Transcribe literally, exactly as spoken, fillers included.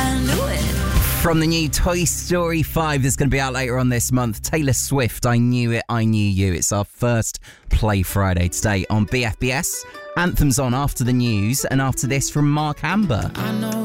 I knew it. From the new Toy Story five that's going to be out later on this month, Taylor Swift, I Knew It, I Knew You. It's our first Play Friday today on B F B S. Anthem's on after the news, and after this from Mark Amber. I know